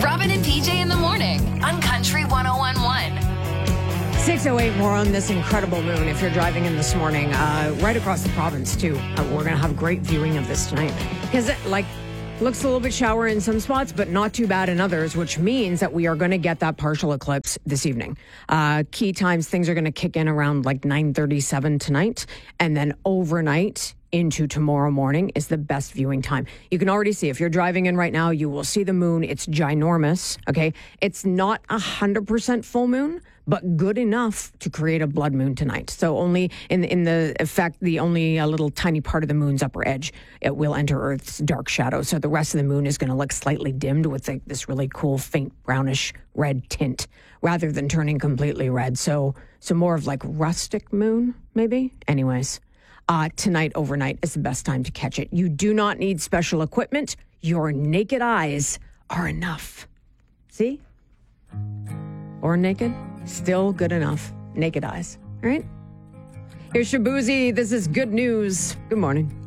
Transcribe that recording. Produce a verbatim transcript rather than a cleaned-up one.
Robin and P J in the morning on Country one oh one point one. six oh eight, more on this incredible moon if you're driving in this morning, uh, right across the province, too. Uh, we're going to have great viewing of this tonight. Because, it, like, looks a little bit showery in some spots, but not too bad in others, which means that we are going to get that partial eclipse this evening. Uh, key times, things are going to kick in around like nine thirty-seven tonight, and then overnight into tomorrow morning is the best viewing time. You can already see, if you're driving in right now, you will see the moon. It's ginormous, okay? It's not one hundred percent full moon, but good enough to create a blood moon tonight. So only in, in the effect, the only a little tiny part of the moon's upper edge, it will enter Earth's dark shadow. So the rest of the moon is going to look slightly dimmed with like this really cool faint brownish red tint rather than turning completely red. So, so more of like rustic moon, maybe? Anyways. Uh, tonight, overnight, is the best time to catch it. You do not need special equipment. Your naked eyes are enough. See? Or naked. Still good enough. Naked eyes. All right? Here's Shabuzi. This is good news. Good morning.